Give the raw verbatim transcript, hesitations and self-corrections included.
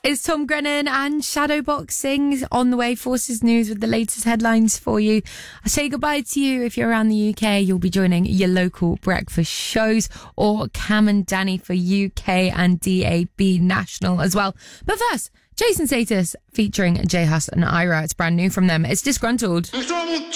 It's Tom Grennan and Shadowboxing on the way. Forces News with the latest headlines for you. I'll say goodbye to you. If you're around the U K, you'll be joining your local breakfast shows, or Cam and Danny for U K and D A B National as well. But first, Jason Status featuring J Hus and Ira. It's brand new from them. It's Disgruntled.